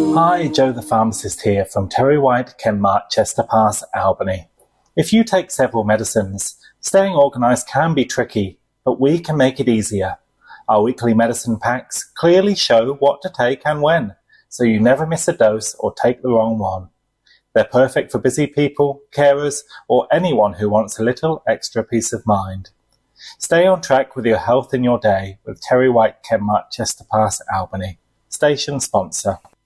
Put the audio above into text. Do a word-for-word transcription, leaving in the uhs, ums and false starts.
Hi, Joe the pharmacist here from Terry White Chemmart, Chester Pass, Albany. If you take several medicines, staying organised can be tricky, but we can make it easier. Our weekly medicine packs clearly show what to take and when, so you never miss a dose or take the wrong one. They're perfect for busy people, carers, or anyone who wants a little extra peace of mind. Stay on track with your health in your day with Terry White Chemmart, Chester Pass, Albany. Station sponsor.